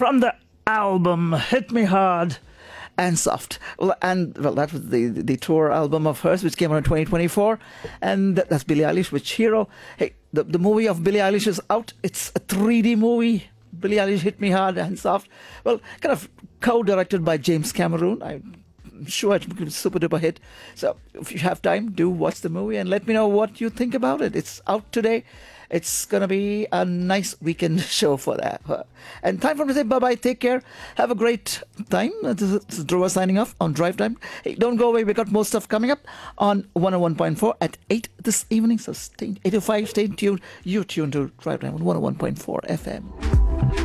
from the album Hit Me Hard and Soft. That was the tour album of hers, which came out in 2024, and that's Billie Eilish with Hero. Hey, the movie of Billie Eilish is out. It's a 3D movie. Billie Eilish, Hit Me Hard and Soft. Well, kind of co-directed by James Cameron. I'm sure it's a super duper hit. So if you have time, do watch the movie and let me know what you think about it. It's out today. It's going to be a nice weekend show for that. And time for me to say bye-bye. Take care. Have a great time. This is Dhruva signing off on Drive Time. Hey, don't go away. We got more stuff coming up on 101.4 at 8 this evening. So 8 to 5, stay tuned. You're tuned to Drive Time on 101.4 FM.